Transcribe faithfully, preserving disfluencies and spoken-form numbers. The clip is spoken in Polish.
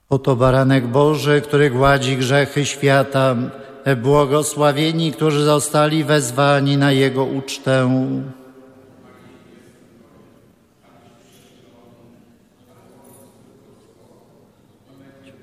Oto baranek Boży, który gładzi grzechy świata. Błogosławieni, którzy zostali wezwani na Jego ucztę.